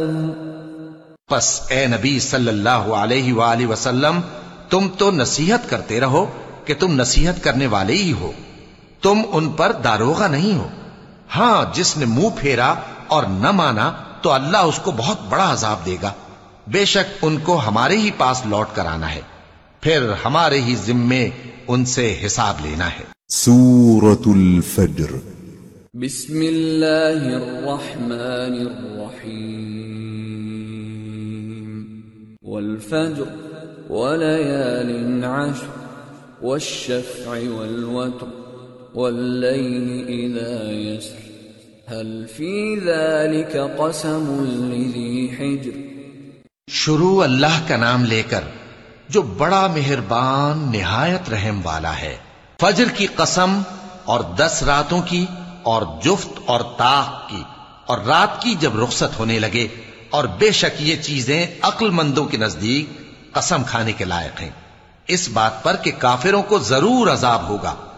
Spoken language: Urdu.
پس اے نبی صلی اللہ علیہ وآلہ وسلم تم تو نصیحت کرتے رہو کہ تم نصیحت کرنے والے ہی ہو، تم ان پر داروغہ نہیں ہو۔ ہاں جس نے منہ پھیرا اور نہ مانا تو اللہ اس کو بہت بڑا عذاب دے گا، بے شک ان کو ہمارے ہی پاس لوٹ کر آنا ہے، پھر ہمارے ہی ذمے ان سے حساب لینا ہے۔ سورة الفجر بسم اللہ الرحمن الرحیم والفجر وليال عشر والشفع والوتر والليل إذا يسر هل في ذلك قسم لذي حجر۔ شروع اللہ کا نام لے کر جو بڑا مہربان نہایت رحم والا ہے۔ فجر کی قسم اور 10 راتوں کی اور جفت اور طاق کی اور رات کی جب رخصت ہونے لگے، اور بے شک یہ چیزیں عقل مندوں کے نزدیک قسم کھانے کے لائق ہیں، اس بات پر کہ کافروں کو ضرور عذاب ہوگا۔